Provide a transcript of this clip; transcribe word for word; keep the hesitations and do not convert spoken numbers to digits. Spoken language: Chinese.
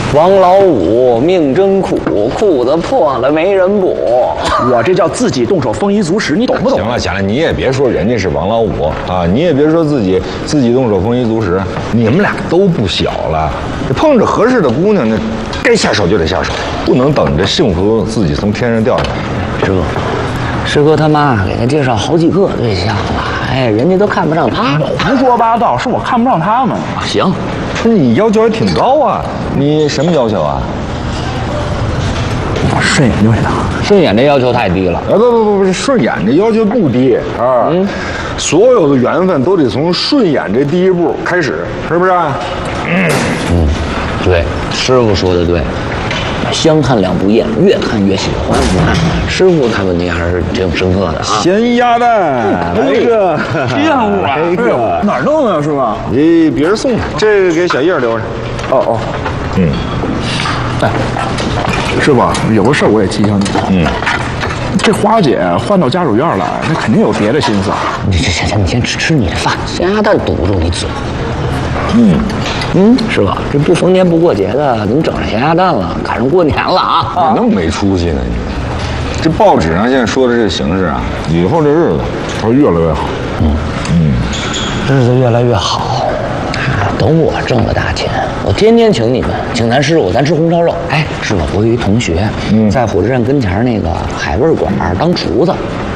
王老五命真苦，裤子破了没人补。 我这叫自己动手丰衣足食，你懂不懂？ 行了行了，你也别说人家是王老五啊，你也别说自己自己动手丰衣足食，你们俩都不小了，碰着合适的姑娘，那该下手就得下手，不能等着幸福自己从天上掉下来。 师傅，师哥他妈给他介绍好几个对象了，哎，人家都看不上他。 胡说八道，是我看不上他们。 行， 那你要求还挺高啊，你什么要求啊？ 顺眼就行。 顺眼这要求太低了。 啊不不不不，顺眼这要求不低啊。嗯，所有的缘分都得从顺眼这第一步开始，是不是？ 嗯嗯，对，师傅说的对。相看两不厌，越看越喜欢。师傅他问题还是挺深刻的啊。 咸鸭蛋，来一个， 骗我！ 来一个， 哪儿弄的，师傅？ 你别人送的，这个给小叶留着。 哦哦， 嗯， 哎，师傅，有个事儿我也提醒你。嗯，这花姐换到家属院了，那肯定有别的心思。 你行行行，你先吃吃你的饭，咸鸭蛋堵不住你嘴。嗯嗯，是吧？这不逢年不过节的，怎么整上咸鸭蛋了？赶上过年了啊！ 你那么没出息呢？你这报纸上现在说的这形势啊，以后这日子会越来越好。 嗯嗯，日子越来越好。等我挣了大钱，我天天请你们，请咱师傅，咱吃红烧肉。哎，师傅，我有一同学、嗯、在火车站跟前那个海味馆当厨子，